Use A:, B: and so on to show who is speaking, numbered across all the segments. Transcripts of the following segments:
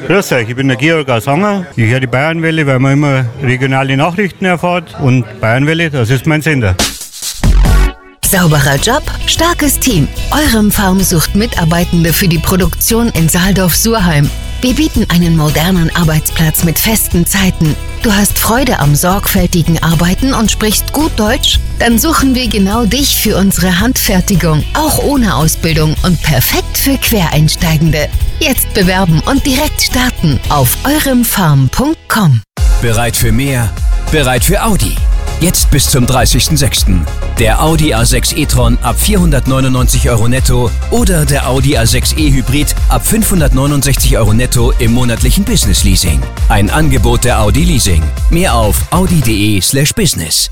A: Grüß euch, ich bin der Georg aus Anger. Ich höre die Bayernwelle, weil man immer regionale Nachrichten erfährt. Und Bayernwelle, das ist mein Sender.
B: Sauberer Job, starkes Team. Eurem Farm sucht Mitarbeitende für die Produktion in Saaldorf-Surheim. Wir bieten einen modernen Arbeitsplatz mit festen Zeiten. Du hast Freude am sorgfältigen Arbeiten und sprichst gut Deutsch? Dann suchen wir genau dich für unsere Handfertigung, auch ohne Ausbildung und perfekt für Quereinsteigende. Jetzt bewerben und direkt starten auf euremfarm.com.
C: Bereit für mehr? Bereit für Audi? Jetzt bis zum 30.06. Der Audi A6 e-tron ab 499 € netto oder der Audi A6 e-Hybrid ab 569 € netto im monatlichen Business-Leasing. Ein Angebot der Audi Leasing. Mehr auf audi.de/business.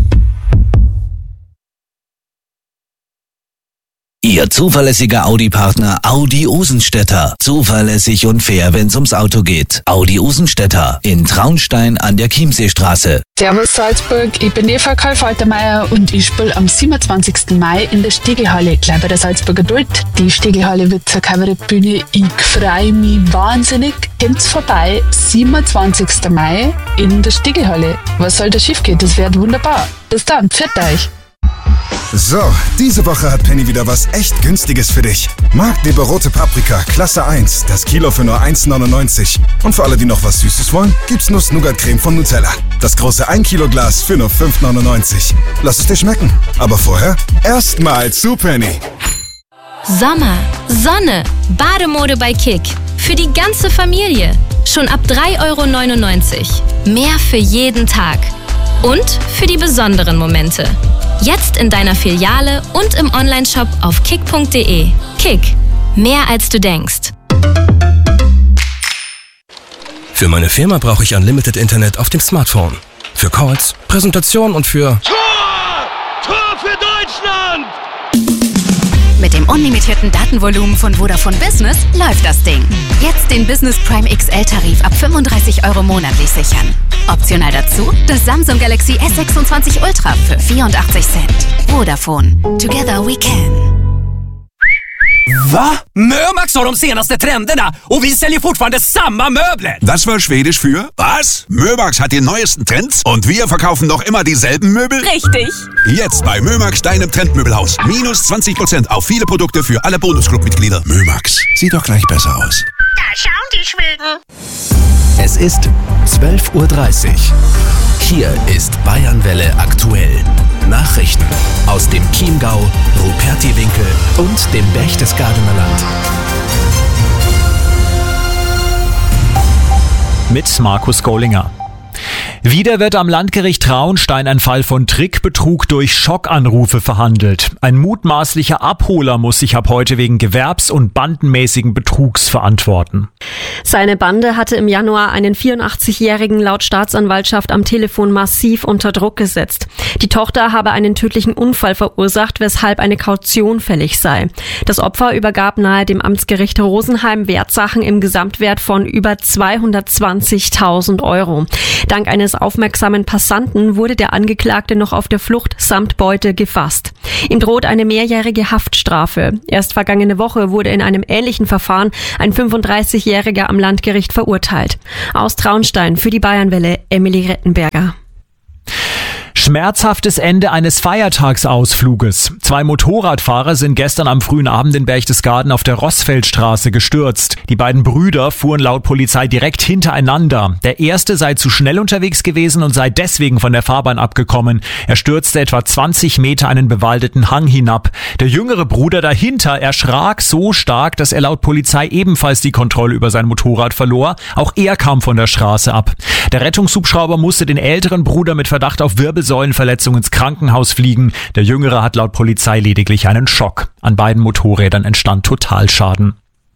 D: Ihr zuverlässiger Audi-Partner Audi Osenstädter. Zuverlässig und fair, wenn's ums Auto geht. Audi Osenstädter in Traunstein an der Chiemseestraße.
E: Servus Salzburg, ich bin Eva Karl-Faltermeier und ich spiele am 27. Mai in der Stiegelhalle, gleich bei der Salzburger Duld. Die Stiegelhalle wird zur Kabarettbühne. Ich freue mich wahnsinnig. Kommt's vorbei, 27. Mai in der Stiegelhalle. Was soll da schief gehen? Das wird wunderbar. Bis dann, pfiat euch.
F: So, diese Woche hat Penny wieder was echt Günstiges für dich. Marktleber rote Paprika, Klasse 1, das Kilo für nur 1,99. Und für alle, die noch was Süßes wollen, gibt's Nuss-Nougat-Creme von Nutella. Das große 1 Kilo Glas für nur 5,99. Lass es dir schmecken. Aber vorher erstmal zu Penny.
G: Sommer, Sonne, Bademode bei Kick. Für die ganze Familie. Schon ab 3,99 €. Mehr für jeden Tag. Und für die besonderen Momente. Jetzt in deiner Filiale und im Onlineshop auf kick.de. Kick. Mehr als du denkst.
H: Für meine Firma brauche ich Unlimited Internet auf dem Smartphone. Für Calls, Präsentation und für...
I: Tor für Deutschland!
J: Mit dem unlimitierten Datenvolumen von Vodafone Business läuft das Ding. Jetzt den Business Prime XL-Tarif ab 35 € monatlich sichern. Optional dazu das Samsung Galaxy S26 Ultra für 84 Cent. Vodafone. Together we can.
C: Va? Mömax har de senaste trenderna och vi säljer fortfarande samma möbler.
K: Das war Schwedisch für was? Mömax hat die neuesten Trends und wir verkaufen noch immer dieselben Möbel?
J: Richtig.
K: Jetzt bei Mömax, deinem Trendmöbelhaus. Minus 20% auf viele Produkte für alle Bonusclub-Mitglieder. Mömax, sieht doch gleich besser aus.
I: Da schauen die Schweden.
C: Es ist 12:30 Uhr. Hier ist Bayernwelle aktuell. Nachrichten aus dem Chiemgau, Rupertiwinkel und dem Berchtesgadener Land.
L: Mit Markus Gollinger. Wieder wird am Landgericht Traunstein ein Fall von Trickbetrug durch Schockanrufe verhandelt. Ein mutmaßlicher Abholer muss sich ab heute wegen gewerbs- und bandenmäßigen Betrugs verantworten.
M: Seine Bande hatte im Januar einen 84-Jährigen laut Staatsanwaltschaft am Telefon massiv unter Druck gesetzt. Die Tochter habe einen tödlichen Unfall verursacht, weshalb eine Kaution fällig sei. Das Opfer übergab nahe dem Amtsgericht Rosenheim Wertsachen im Gesamtwert von über 220.000 €. Dank eines aufmerksamen Passanten wurde der Angeklagte noch auf der Flucht samt Beute gefasst. Ihm droht eine mehrjährige Haftstrafe. Erst vergangene Woche wurde in einem ähnlichen Verfahren ein 35-Jähriger am Landgericht verurteilt. Aus Traunstein für die Bayernwelle Emily Rettenberger.
L: Schmerzhaftes Ende eines Feiertagsausfluges. 2 Motorradfahrer sind gestern am frühen Abend in Berchtesgaden auf der Rossfeldstraße gestürzt. Die beiden Brüder fuhren laut Polizei direkt hintereinander. Der erste sei zu schnell unterwegs gewesen und sei deswegen von der Fahrbahn abgekommen. Er stürzte etwa 20 Meter einen bewaldeten Hang hinab. Der jüngere Bruder dahinter erschrak so stark, dass er laut Polizei ebenfalls die Kontrolle über sein Motorrad verlor. Auch er kam von der Straße ab. Der Rettungshubschrauber musste den älteren Bruder mit Verdacht auf Wirbelsäulenverletzung ins Krankenhaus fliegen. Der Jüngere hat laut Polizei lediglich einen Schock. An beiden Motorrädern entstand Totalschaden.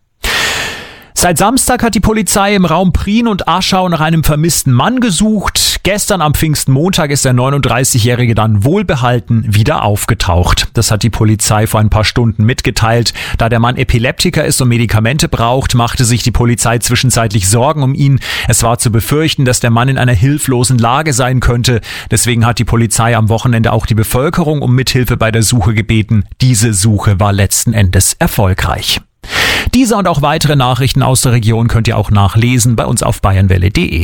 L: Seit Samstag hat die Polizei im Raum Prien und Aschau nach einem vermissten Mann gesucht. Gestern am Pfingstmontag ist der 39-Jährige dann wohlbehalten wieder aufgetaucht. Das hat die Polizei vor ein paar Stunden mitgeteilt. Da der Mann Epileptiker ist und Medikamente braucht, machte sich die Polizei zwischenzeitlich Sorgen um ihn. Es war zu befürchten, dass der Mann in einer hilflosen Lage sein könnte. Deswegen hat die Polizei am Wochenende auch die Bevölkerung um Mithilfe bei der Suche gebeten. Diese Suche war letzten Endes erfolgreich. Diese und auch weitere Nachrichten aus der Region könnt ihr auch nachlesen bei uns auf bayernwelle.de.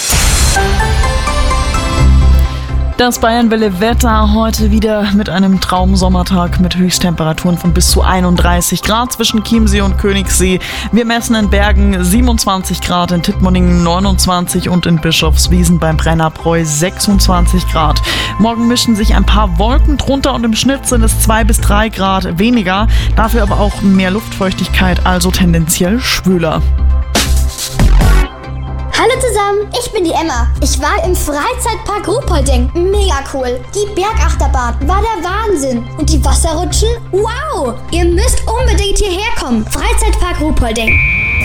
N: Das Bayernwelle-Wetter heute wieder mit einem Traumsommertag mit Höchsttemperaturen von bis zu 31 Grad zwischen Chiemsee und Königssee. Wir messen in Bergen 27 Grad, in Tittmoningen 29 und in Bischofswiesen beim Brennerbräu 26 Grad. Morgen mischen sich ein paar Wolken drunter und im Schnitt sind es 2 bis 3 Grad weniger, dafür aber auch mehr Luftfeuchtigkeit, also tendenziell schwüler.
O: Hallo zusammen, ich bin die Emma. Ich war im Freizeitpark Ruhpolding. Mega cool. Die Bergachterbahn war der Wahnsinn. Und die Wasserrutschen? Wow! Ihr müsst unbedingt hierher kommen. Freizeitpark Ruhpolding.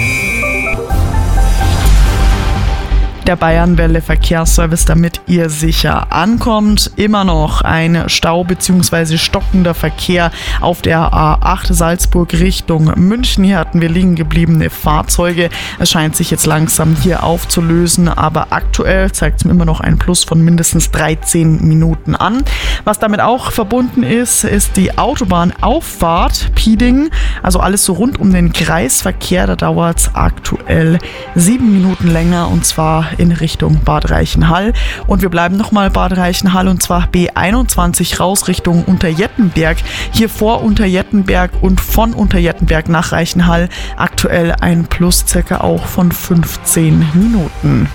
N: Der Bayernwelle Verkehrsservice, damit ihr sicher ankommt. Immer noch ein Stau bzw. stockender Verkehr auf der A8 Salzburg Richtung München. Hier hatten wir liegen gebliebene Fahrzeuge. Es scheint sich jetzt langsam hier aufzulösen, aber aktuell zeigt es mir immer noch ein Plus von mindestens 13 Minuten an. Was damit auch verbunden ist, ist die Autobahnauffahrt Pieding. Also alles so rund um den Kreisverkehr. Da dauert es aktuell 7 Minuten länger, und zwar in Richtung Bad Reichenhall. Und wir bleiben nochmal Bad Reichenhall, und zwar B21 raus Richtung Unterjettenberg. Hier vor Unterjettenberg und von Unterjettenberg nach Reichenhall aktuell ein Plus circa auch von 15 Minuten.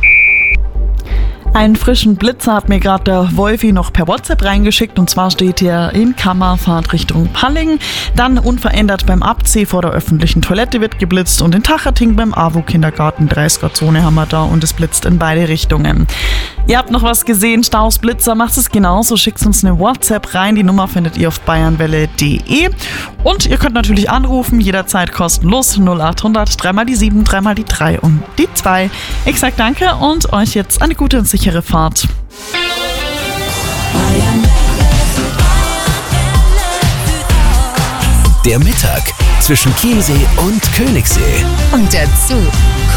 N: Einen frischen Blitzer hat mir gerade der Wolfi noch per WhatsApp reingeschickt, und zwar steht hier in Kammerfahrt Richtung Palling. Dann unverändert beim Abzieh vor der öffentlichen Toilette wird geblitzt, und in Tachating beim AWO-Kindergarten 30er-Zone haben wir da, und es blitzt in beide Richtungen. Ihr habt noch was gesehen, Staus, Blitzer, macht es genauso, schickt uns eine WhatsApp rein, die Nummer findet ihr auf bayernwelle.de, und ihr könnt natürlich anrufen, jederzeit kostenlos 0800 3 die 7, 3 die 3 und die 2. Ich sag danke und euch jetzt eine gute und sichere Fahrt.
C: Der Mittag zwischen Chiemsee und Königssee.
B: Und dazu